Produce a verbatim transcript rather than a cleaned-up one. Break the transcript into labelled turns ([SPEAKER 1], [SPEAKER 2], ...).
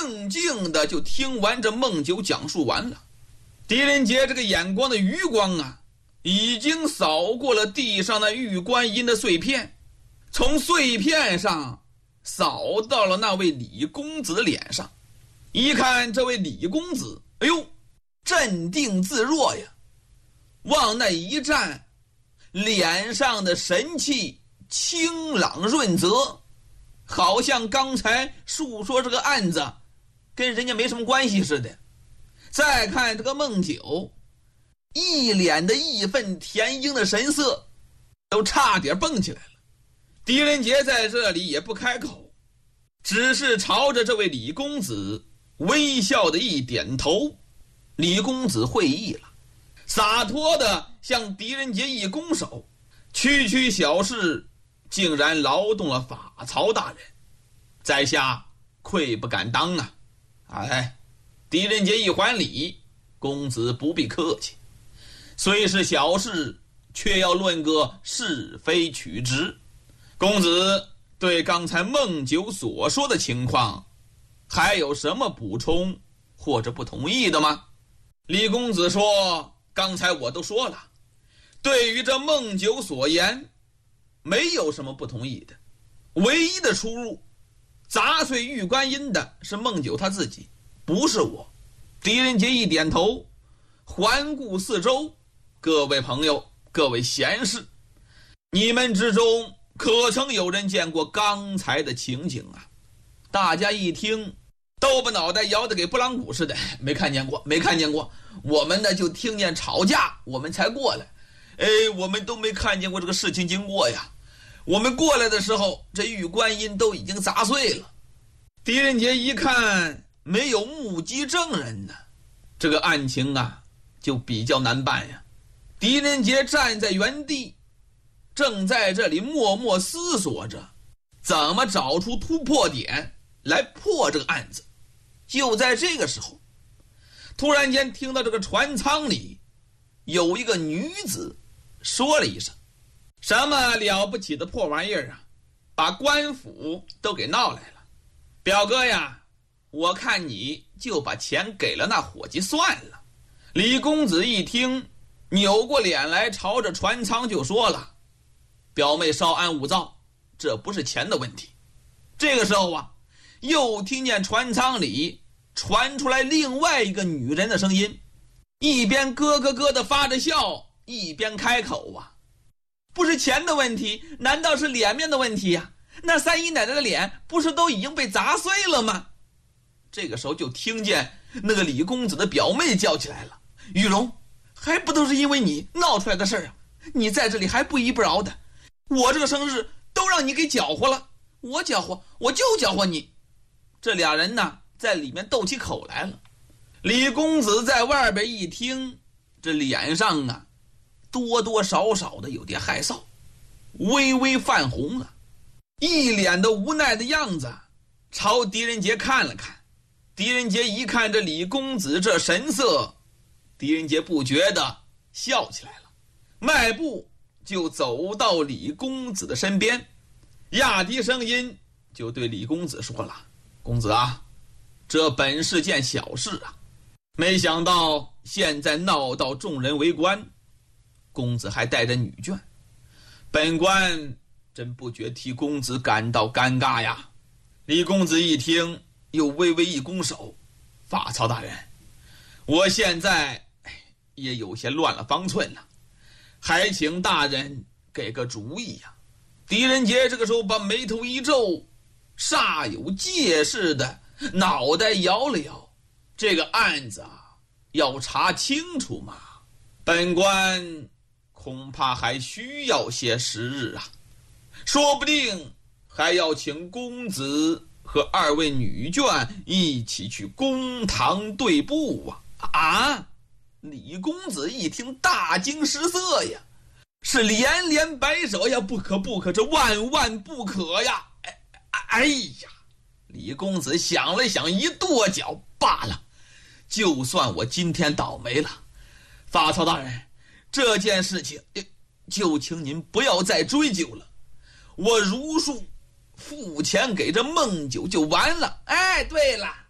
[SPEAKER 1] 静静的就听完这孟九讲述完了。狄仁杰这个眼光的余光啊，已经扫过了地上的玉观音的碎片，从碎片上扫到了那位李公子的脸上。一看这位李公子，哎呦，镇定自若呀，往那一站，脸上的神气清朗润泽，好像刚才述说这个案子跟人家没什么关系似的。再看这个孟九，一脸的义愤填膺的神色，都差点蹦起来了。狄仁杰在这里也不开口，只是朝着这位李公子微笑的一点头。李公子会意了，洒脱的向狄仁杰一拱手，区区小事竟然劳动了法曹大人，在下愧不敢当啊！哎，狄仁杰一还礼，公子不必客气，虽是小事，却要论个是非曲直。公子对刚才孟九所说的情况，还有什么补充或者不同意的吗？李公子说，刚才我都说了，对于这孟九所言，没有什么不同意的，唯一的出入，砸碎玉观音的是孟九他自己，不是我。狄仁杰一点头，环顾四周，各位朋友，各位贤士，你们之中可曾有人见过刚才的情景啊？大家一听，都把脑袋摇得给拨浪鼓似的，没看见过，没看见过。我们呢就听见吵架，我们才过来。哎，我们都没看见过这个事情经过呀。我们过来的时候，这玉观音都已经砸碎了。狄仁杰一看没有目击证人呢，这个案情啊就比较难办呀。狄仁杰站在原地，正在这里默默思索着怎么找出突破点来破这个案子。就在这个时候，突然间听到这个船舱里有一个女子说了一声，什么了不起的破玩意儿啊，把官府都给闹来了。表哥呀，我看你就把钱给了那伙计算了。李公子一听，扭过脸来朝着船舱就说了，表妹稍安勿躁，这不是钱的问题。这个时候啊，又听见船舱里传出来另外一个女人的声音，一边咯咯咯的发着笑，一边开口啊，不是钱的问题，难道是脸面的问题呀？那三姨奶奶的脸不是都已经被砸碎了吗？这个时候就听见那个李公子的表妹叫起来了，玉龙，还不都是因为你闹出来的事儿啊？你在这里还不依不饶的，我这个生日都让你给搅和了，我搅和我就搅和你。这俩人呢在里面斗起口来了。李公子在外边一听，这脸上啊多多少少的有点害臊，微微泛红了，一脸的无奈的样子，朝狄仁杰看了看。狄仁杰一看这李公子这神色，狄仁杰不觉得笑起来了，迈步就走到李公子的身边，压低声音就对李公子说了，公子啊，这本是件小事啊，没想到现在闹到众人围观，公子还带着女眷，本官真不觉替公子感到尴尬呀。李公子一听，又微微一拱手，法曹大人，我现在也有些乱了方寸了，还请大人给个主意呀。狄仁杰这个时候把眉头一皱，煞有介事的脑袋摇了摇，这个案子啊要查清楚嘛，本官恐怕还需要些时日啊，说不定还要请公子和二位女眷一起去公堂对簿啊！啊！李公子一听大惊失色呀，是连连摆手呀，不可不可，这万万不可呀！哎哎呀！李公子想了想，一跺脚，罢了，就算我今天倒霉了，法曹大人，这件事情就请您不要再追究了，我如数付钱给这孟九就完了。哎，对了，